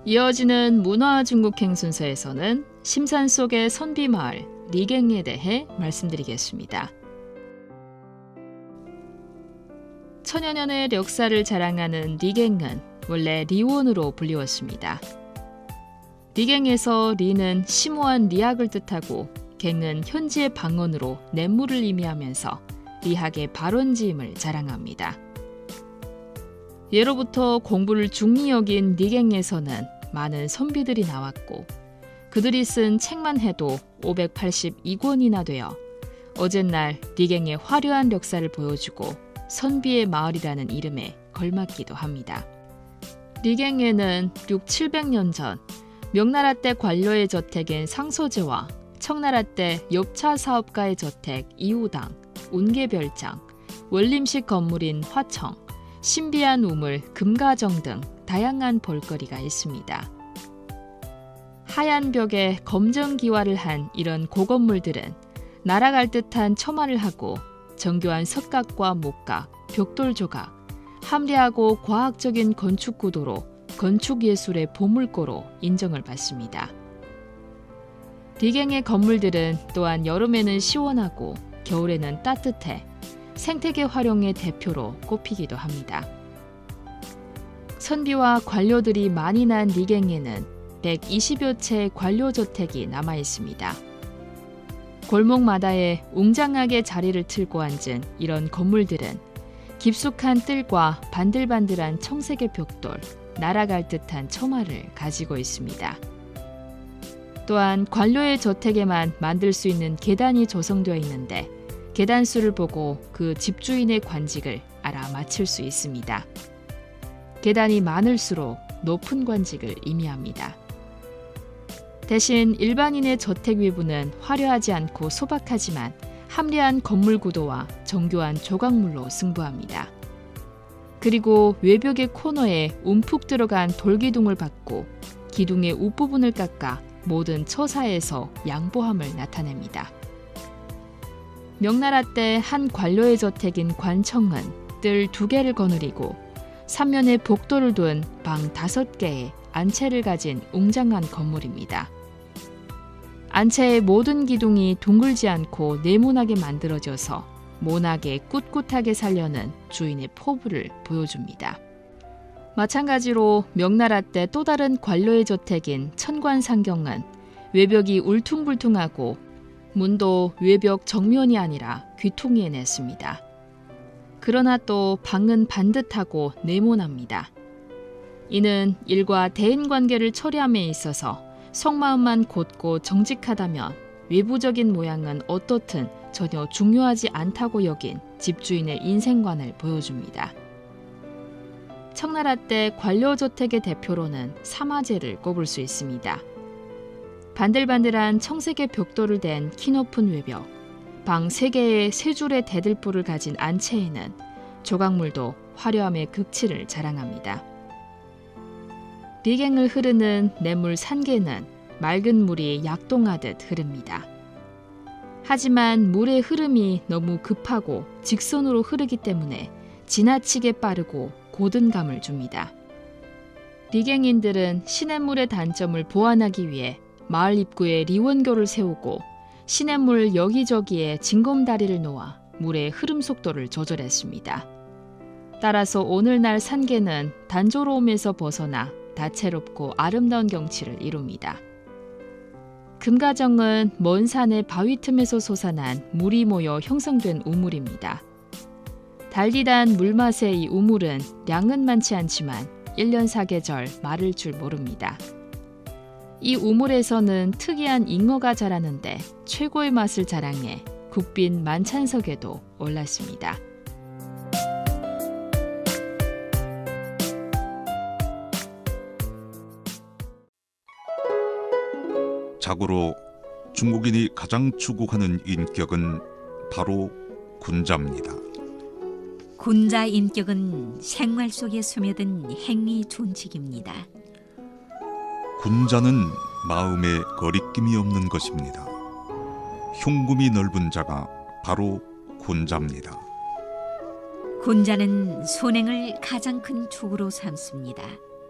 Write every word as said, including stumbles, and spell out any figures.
이어지는 문화중국행 순서에서는 심산 속의 선비마을 리갱에 대해 말씀드리겠습니다. 천여 년의 역사를 자랑하는 리갱은 원래 리원으로 불리웠습니다. 리갱에서 리는 심오한 리학을 뜻하고 갱은 현지의 방언으로 냇물을 의미하면서 리학의 발원지임을 자랑합니다. 예로부터 공부를 중히 여긴 리갱에서는 많은 선비들이 나왔고 그들이 쓴 책만 해도 오백팔십이 권이나 되어 어젯날 리갱의 화려한 역사를 보여주고 선비의 마을이라는 이름에 걸맞기도 합니다. 리갱에는 육칠백 년 전 명나라 때 관료의 저택인 상소제와 청나라 때 엽차 사업가의 저택 이호당, 운계별장, 원림식 건물인 화청, 신비한 우물, 금가정 등 다양한 볼거리가 있습니다. 하얀 벽에 검정 기와를 한 이런 고건물들은 날아갈 듯한 처마를 하고 정교한 석각과 목각, 벽돌 조각, 함대하고 과학적인 건축 구도로 건축예술의 보물고로 인정을 받습니다. 리갱의 건물들은 또한 여름에는 시원하고 겨울에는 따뜻해 생태계 활용의 대표로 꼽히기도 합니다. 선비와 관료들이 많이 난 리갱에는 백이십여 채의 관료저택이 남아 있습니다. 골목마다에 웅장하게 자리를 틀고 앉은 이런 건물들은 깊숙한 뜰과 반들반들한 청색의 벽돌, 날아갈 듯한 처마를 가지고 있습니다. 또한 관료의 저택에만 만들 수 있는 계단이 조성되어 있는데 계단수를 보고 그 집주인의 관직을 알아맞힐 수 있습니다. 계단이 많을수록 높은 관직을 의미합니다. 대신 일반인의 저택 외부는 화려하지 않고 소박하지만 합리한 건물 구도와 정교한 조각물로 승부합니다. 그리고 외벽의 코너에 움푹 들어간 돌기둥을 받고 기둥의 윗부분을 깎아 모든 처사에서 양보함을 나타냅니다. 명나라 때 한 관료의 저택인 관청은 뜰 두 개를 거느리고 삼면에 복도를 둔 방 다섯 개의 안채를 가진 웅장한 건물입니다. 안채의 모든 기둥이 둥글지 않고 네모나게 만들어져서 모나게 꿋꿋하게 살려는 주인의 포부를 보여줍니다. 마찬가지로 명나라 때 또 다른 관료의 저택인 천관상경은 외벽이 울퉁불퉁하고 문도 외벽 정면이 아니라 귀퉁이에 냈습니다. 그러나 또 방은 반듯하고 네모납니다. 이는 일과 대인관계를 처리함에 있어서 속마음만 곧고 정직하다면 외부적인 모양은 어떻든 전혀 중요하지 않다고 여긴 집주인의 인생관을 보여줍니다. 청나라 때 관료저택의 대표로는 사마제를 꼽을 수 있습니다. 반들반들한 청색의 벽돌을 댄 키높은 외벽, 방 세 개의 세 줄의 대들보를 가진 안채에는 조각물도 화려함의 극치를 자랑합니다. 리갱을 흐르는 냇물 산계는 맑은 물이 약동하듯 흐릅니다. 하지만 물의 흐름이 너무 급하고 직선으로 흐르기 때문에 지나치게 빠르고 고든 감을 줍니다. 리갱인들은 시냇물의 단점을 보완하기 위해 마을 입구에 리원교를 세우고 시냇물 여기저기에 징검다리를 놓아 물의 흐름 속도를 조절했습니다. 따라서 오늘날 산계는 단조로움에서 벗어나 다채롭고 아름다운 경치를 이룹니다. 금가정은 먼 산의 바위 틈에서 솟아난 물이 모여 형성된 우물입니다. 달디단 물맛의 이 우물은 양은 많지 않지만 일 년 사계절 마를 줄 모릅니다. 이 우물에서는 특이한 잉어가 자라는데 최고의 맛을 자랑해 국빈 만찬석에도 올랐습니다. 자고로 중국인이 가장 추구하는 인격은 바로 군자입니다. 군자 인격은 생활 속에 스며든 행위 존칙입니다. 군자는 마음에 거리낌이 없는 것입니다. 흉금이 넓은 자가 바로 군자입니다. 군자는 손행을 가장 큰 축으로 삼습니다.